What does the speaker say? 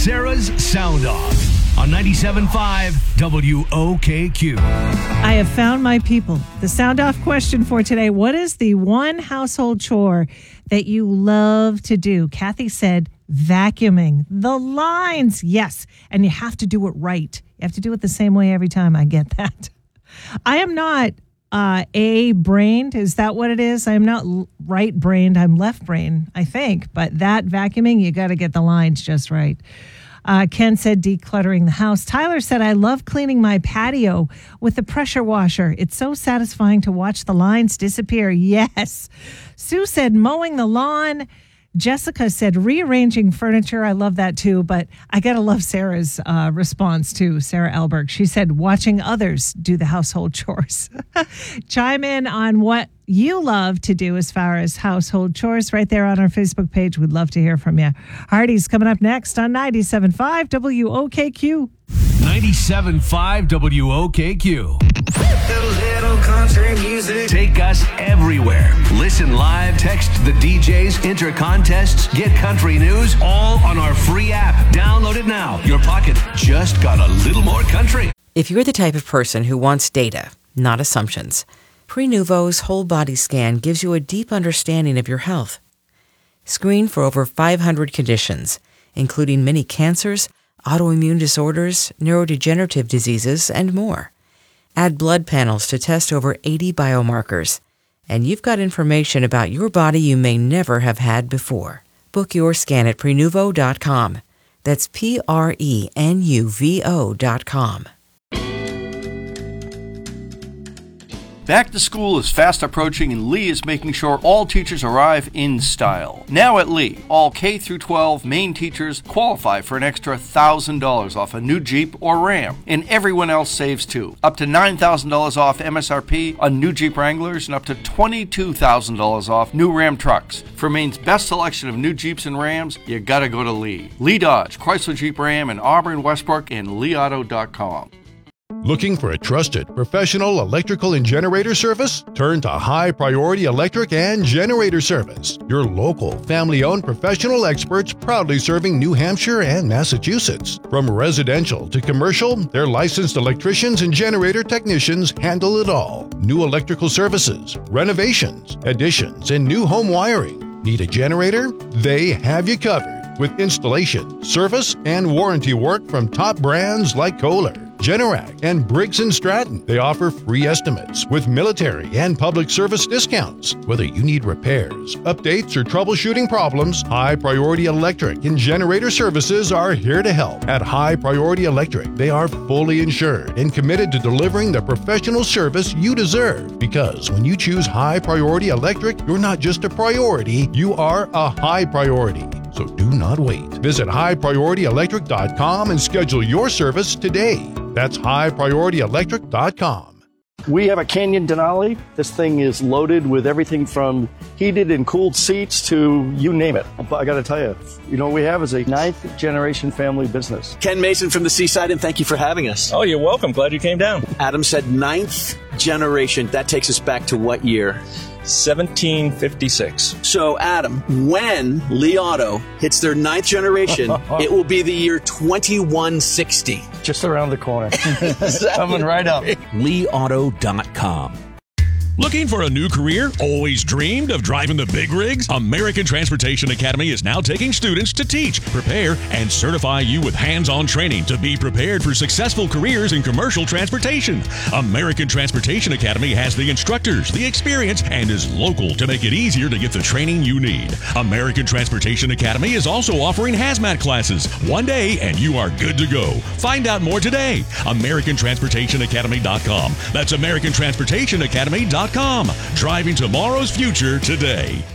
Sarah's Sound Off on 97.5 WOKQ. I have found my people. The Sound Off question for today: what is the one household chore that you love to do? Kathy said vacuuming the lines. Yes, and you have to do it right. You have to do it the same way every time. I get that. I am not A-brained. Is that what it is? I'm not right-brained. I'm left-brained, I think. But that vacuuming, you got to get the lines just right. Ken said decluttering the house. Tyler said, I love cleaning my patio with the pressure washer. It's so satisfying to watch the lines disappear. Yes. Sue said mowing the lawn. Jessica said rearranging furniture. I love that too, but I got to love Sarah's response too, Sarah Alberg. She said watching others do the household chores. Chime in on what you love to do as far as household chores right there on our Facebook page. We'd love to hear from you. Hardy's coming up next on 97.5 WOKQ. 97.5 WOKQ. Little country music. Take us everywhere. Listen live, text the DJs, enter contests, get country news, all on our free app. Download it now. Your pocket just got a little more country. If you're the type of person who wants data, not assumptions, Prenuvo's whole body scan gives you a deep understanding of your health. Screen for over 500 conditions, including many cancers, autoimmune disorders, neurodegenerative diseases, and more. Add blood panels to test over 80 biomarkers, and you've got information about your body you may never have had before. Book your scan at Prenuvo.com. That's Prenuvo.com. Back to school is fast approaching, and Lee is making sure all teachers arrive in style. Now at Lee, all K through 12 Maine teachers qualify for an extra $1,000 off a new Jeep or Ram, and everyone else saves too. Up to $9,000 off MSRP on new Jeep Wranglers and up to $22,000 off new Ram trucks. For Maine's best selection of new Jeeps and Rams, you gotta go to Lee. Lee Dodge, Chrysler Jeep Ram in Auburn, Westbrook, and leeauto.com. Looking for a trusted, professional electrical and generator service? Turn to High Priority Electric and Generator Service, your local, family-owned professional experts proudly serving New Hampshire and Massachusetts. From residential to commercial, their licensed electricians and generator technicians handle it all. New electrical services, renovations, additions, and new home wiring. Need a generator? They have you covered with installation, service, and warranty work from top brands like Kohler, Generac, and Briggs & Stratton. They offer free estimates with military and public service discounts. Whether you need repairs, updates, or troubleshooting problems, High Priority Electric and Generator Services are here to help. At High Priority Electric, they are fully insured and committed to delivering the professional service you deserve. Because when you choose High Priority Electric, you're not just a priority, you are a high priority. So do not wait. Visit highpriorityelectric.com and schedule your service today. That's highpriorityelectric.com. We have a Canyon Denali. This thing is loaded with everything from heated and cooled seats to you name it. But I got to tell you, what we have is a 9th generation family business. Ken Mason from the Seaside, and thank you for having us. Oh, you're welcome. Glad you came down. Adam said 9th generation. That takes us back to what year? 1756. So, Adam, when Lee Auto hits their 9th generation, it will be the year 2160. Just around the corner. Coming right up. LeeAuto.com. Looking for a new career? Always dreamed of driving the big rigs? American Transportation Academy is now taking students to teach, prepare, and certify you with hands-on training to be prepared for successful careers in commercial transportation. American Transportation Academy has the instructors, the experience, and is local to make it easier to get the training you need. American Transportation Academy is also offering hazmat classes. One day and you are good to go. Find out more today. AmericanTransportationAcademy.com. That's AmericanTransportationAcademy.com. Driving tomorrow's future today.